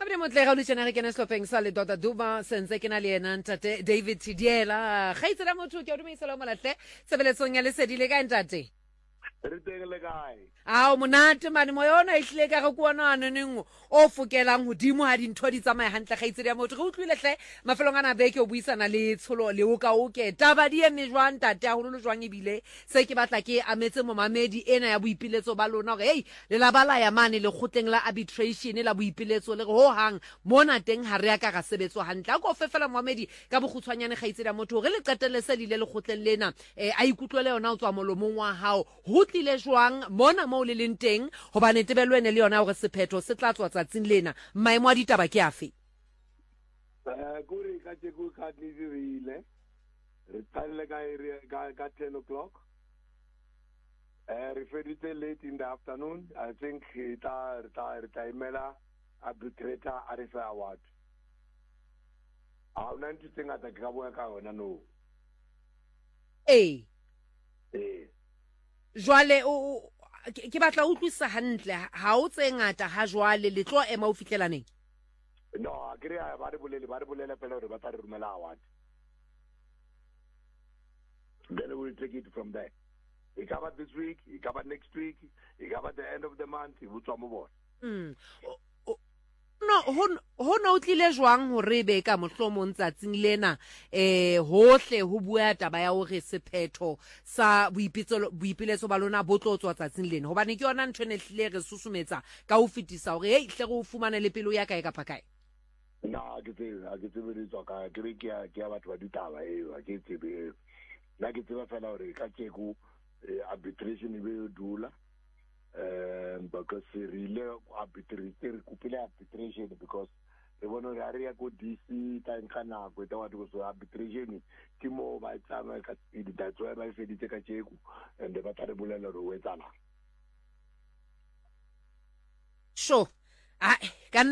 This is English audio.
re motlega le tsena re kena sehlopeng sa le Dr. Duma sense ke na le ena ntate David Tidiela ga itsela motho ke a dumeisela molahle sebeletsong ya lesedi le ka ntate re teng le kae ao monate mane mo yona e hlile ka re kuana aneneng o fokelang hodimo ha dintho di tsamaya hantle ga itsela motho re utlwile hle mafelong ana beke o buisana le tsholo le o ka o ke taba di eme jwang ntate a hololo jwang ebile se ke batla ke ametse momamedi ena ya boipiletso ba lona hore hey le la bala ya mane le khotleng la arbitration la boipiletso le re ho hang mona teng ha re ya ka ga sebetso hantle a go fefela momamedi ka bogutshwanyane ga itsela motho re le qetelle se le khotleng lena a ikutlwele yona o tswa molomong wa hao ho tlile jwang mona mo le leng teng hobane tebelo ene le yona hore sephetho se tla tswa tsatsing lena maemo a ditaba ke afe kuri ka tseku ka dirile re tsalle ka 10 o'clock re feditse late in the afternoon. I think ta imela arbitrator a re fa award a una ntse ngata ka boya ka wena no jwale o ke batla utlwisa hantle ha o tse ngata ha jwale le tlo ema o fitlelaneng no a kre ba re bolele pele hore ba tla re rumela award then we'll take it from there. It covered this week, it covered next week, it covered the end of the month, it will come over. No ho no tlile jwang hore be ka mohlomong tsatsing lena hohle ho bua taba ya hore sephetho sa boipiletso ba lona bo tlo tswa tsatsing lena hobane ke yona ntho ne hlile re susumetsa ka ho fitisa hore hey hle go fumana le pelo ya kae ka pakae na ke tsebe le tswa ka ke re ke ya batho ba ditaba ke tsebe na ke tseba fela hore ka tseku arbitration e be dula because really arbitration because they want to area go DC time kana go ta what so arbitration ke mo ba tsama ka speed that's why ba feditse ka tseku and ba tla re bolela re o etsana sure